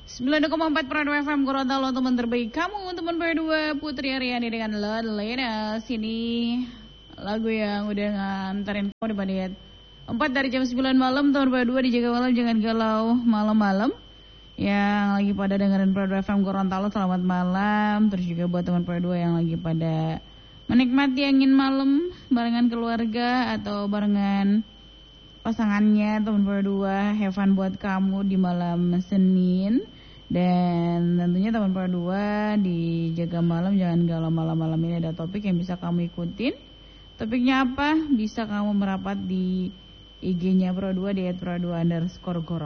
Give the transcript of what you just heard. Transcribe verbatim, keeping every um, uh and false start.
sembilan koma empat Prado F M Gorontalo, teman terbaik kamu, teman berdua Putri Aryani dengan Loneliness. Ini lagu yang udah nganterin kamu di menit empat dari jam sembilan malam. Teman berdua dijaga malam, jangan galau malam-malam. Yang lagi pada dengerin Prado F M Gorontalo, selamat malam. Terus juga buat teman berdua yang lagi pada menikmati angin malam barengan keluarga atau barengan pasangannya, teman berdua, have fun buat kamu di malam Senin. Dan tentunya teman berdua dijaga malam, jangan galau malam-malam. Ini ada topik yang bisa kamu ikutin. Topiknya apa? Bisa kamu merapat di I G-nya Pro dua di et pro dua underscore Goro.